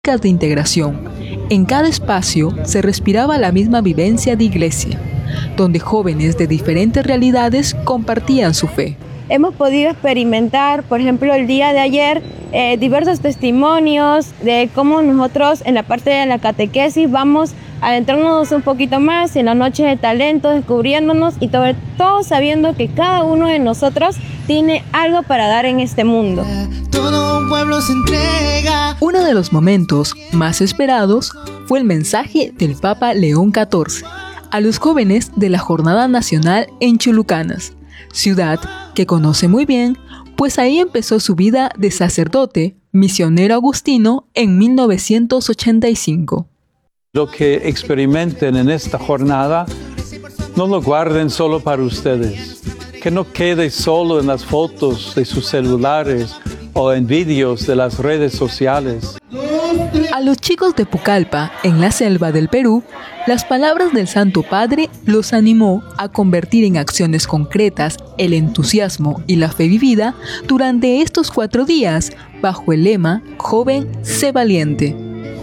de integración. En cada espacio se respiraba la misma vivencia de iglesia, donde jóvenes de diferentes realidades compartían su fe. Hemos podido experimentar, por ejemplo, el día de ayer, diversos testimonios de cómo nosotros en la parte de la catequesis vamos adentrándonos un poquito más en la noche de talento, descubriéndonos y sobre todo sabiendo que cada uno de nosotros tiene algo para dar en este mundo. Todo un pueblo se entrega. Uno de los momentos más esperados fue el mensaje del Papa León XIV a los jóvenes de la Jornada Nacional en Chulucanas, ciudad que conoce muy bien, pues ahí empezó su vida de sacerdote, misionero agustino en 1985. Lo que experimenten en esta jornada, no lo guarden solo para ustedes. Que no quede solo en las fotos de sus celulares o en vídeos de las redes sociales. A los chicos de Pucallpa, en la selva del Perú, las palabras del Santo Padre los animó a convertir en acciones concretas el entusiasmo y la fe vivida durante estos 4 días, bajo el lema Joven, sé valiente.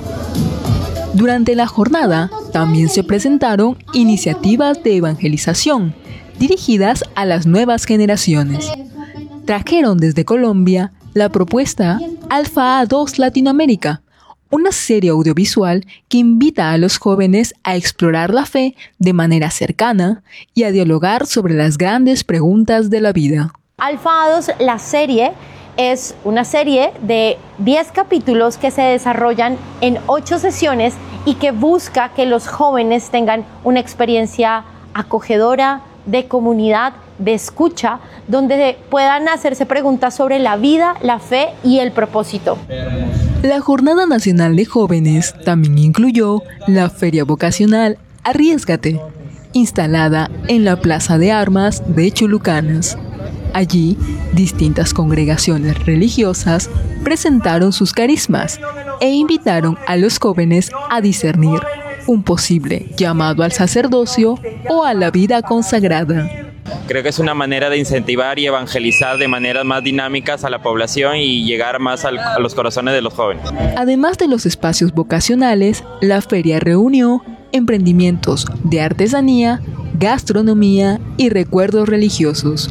Durante la jornada también se presentaron iniciativas de evangelización dirigidas a las nuevas generaciones. Trajeron desde Colombia la propuesta Alfa A2 Latinoamérica, una serie audiovisual que invita a los jóvenes a explorar la fe de manera cercana y a dialogar sobre las grandes preguntas de la vida. Alfa A2, la serie, es una serie de 10 capítulos que se desarrollan en 8 sesiones y que busca que los jóvenes tengan una experiencia acogedora, de comunidad, de escucha, donde puedan hacerse preguntas sobre la vida, la fe y el propósito. La Jornada Nacional de Jóvenes también incluyó la Feria Vocacional Arriésgate, instalada en la Plaza de Armas de Chulucanas. Allí, distintas congregaciones religiosas presentaron sus carismas e invitaron a los jóvenes a discernir un posible llamado al sacerdocio o a la vida consagrada. Creo que es una manera de incentivar y evangelizar de maneras más dinámicas a la población y llegar más a los corazones de los jóvenes. Además de los espacios vocacionales, la feria reunió emprendimientos de artesanía, gastronomía y recuerdos religiosos.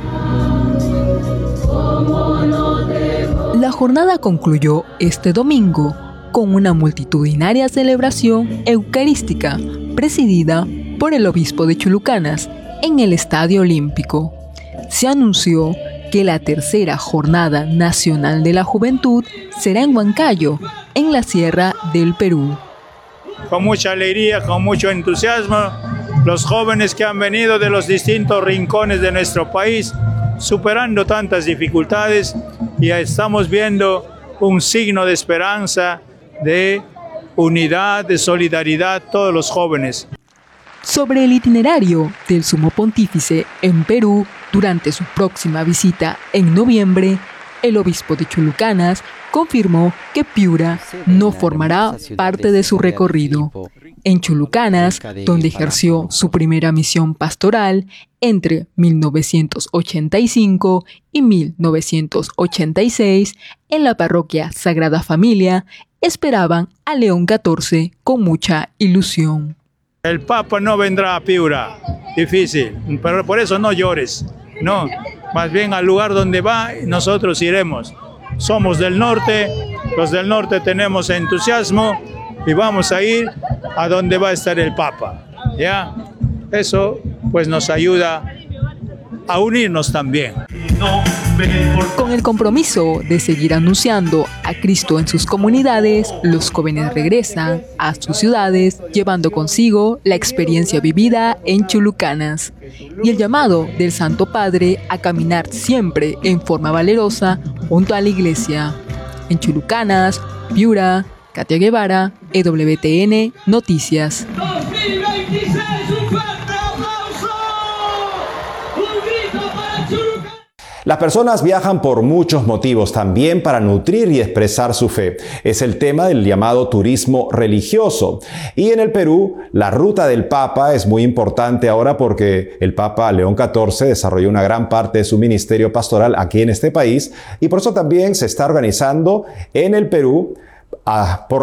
La jornada concluyó este domingo con una multitudinaria celebración eucarística presidida por el obispo de Chulucanas en el Estadio Olímpico. Se anunció que la tercera Jornada Nacional de la Juventud será en Huancayo, en la Sierra del Perú. Con mucha alegría, con mucho entusiasmo, los jóvenes que han venido de los distintos rincones de nuestro país, superando tantas dificultades, y estamos viendo un signo de esperanza, de unidad, de solidaridad, todos los jóvenes. Sobre el itinerario del Sumo Pontífice en Perú durante su próxima visita en noviembre, el obispo de Chulucanas confirmó que Piura no formará parte de su recorrido. En Chulucanas, donde ejerció su primera misión pastoral entre 1985 y 1986, en la parroquia Sagrada Familia, esperaban a León XIV con mucha ilusión. El Papa no vendrá a Piura, difícil, pero por eso no llores, no, más bien al lugar donde va nosotros iremos. Somos del norte, los del norte tenemos entusiasmo y vamos a ir a donde va a estar el Papa, ¿ya? Eso pues nos ayuda a unirnos también. Con el compromiso de seguir anunciando a Cristo en sus comunidades, los jóvenes regresan a sus ciudades llevando consigo la experiencia vivida en Chulucanas y el llamado del Santo Padre a caminar siempre en forma valerosa junto a la iglesia. En Chulucanas, Piura, Katia Guevara, EWTN Noticias. 2026, un fuerte aplauso. Un grito para Chulucanas. Las personas viajan por muchos motivos, también para nutrir y expresar su fe. Es el tema del llamado turismo religioso. Y en el Perú, la ruta del Papa es muy importante ahora porque el Papa León XIV desarrolló una gran parte de su ministerio pastoral aquí en este país y por eso también se está organizando en el Perú por